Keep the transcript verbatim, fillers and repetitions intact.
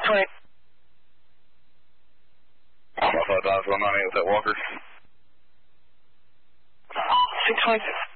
twenty. Alpha five Dials one nine eight with that Walker. six twenty-six.